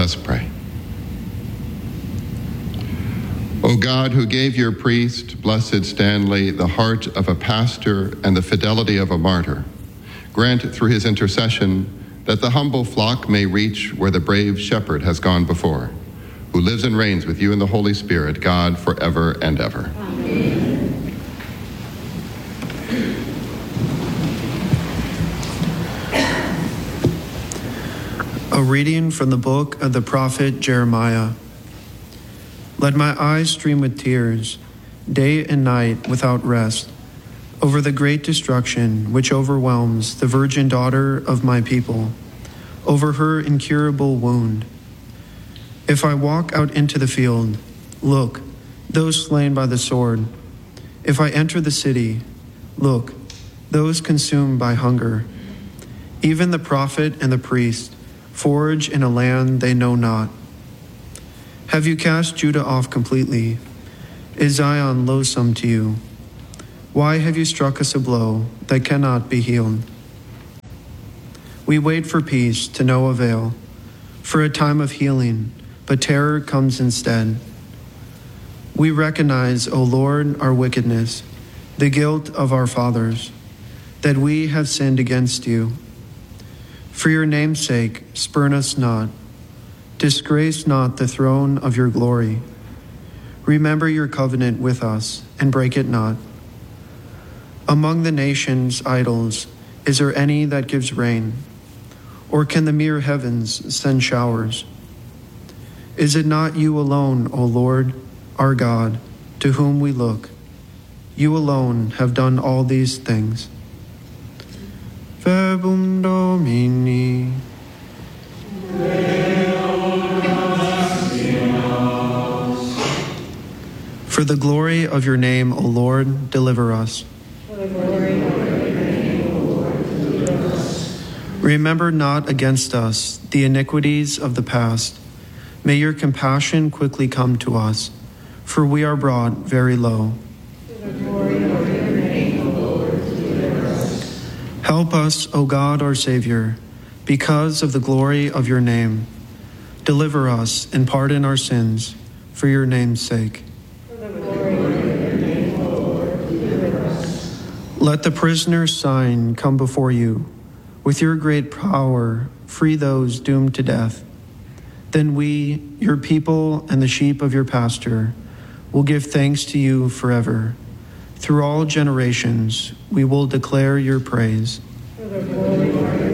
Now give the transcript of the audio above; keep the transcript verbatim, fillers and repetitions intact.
us pray. O God, who gave your priest, Blessed Stanley, the heart of a pastor and the fidelity of a martyr, grant through his intercession that the humble flock may reach where the brave shepherd has gone before, who lives and reigns with you in the Holy Spirit, God, forever and ever. Amen. A reading from the book of the prophet Jeremiah. Let my eyes stream with tears, day and night without rest, over the great destruction which overwhelms the virgin daughter of my people, over her incurable wound. If I walk out into the field, look, those slain by the sword. If I enter the city, look, those consumed by hunger. Even the prophet and the priest forage in a land they know not. Have you cast Judah off completely? Is Zion loathsome to you? Why have you struck us a blow that cannot be healed? We wait for peace to no avail, for a time of healing, but terror comes instead. We recognize, O Lord, our wickedness, the guilt of our fathers, that we have sinned against you. For your name's sake, spurn us not. Disgrace not the throne of your glory. Remember your covenant with us, and break it not. Among the nations' idols, is there any that gives rain? Or can the mere heavens send showers? Is it not you alone, O Lord, our God, to whom we look? You alone have done all these things. Verbum Domini. For the glory of your name, O Lord, deliver us. For the glory of your name, O Lord, deliver us. Remember not against us the iniquities of the past. May your compassion quickly come to us, for we are brought very low. For the glory of your name, O Lord, deliver us. Help us, O God, our Savior, because of the glory of your name. Deliver us and pardon our sins, for your name's sake. Let the prisoner's sign come before you. With your great power, free those doomed to death. Then we, your people and the sheep of your pasture, will give thanks to you forever. Through all generations, we will declare your praise. For the glory of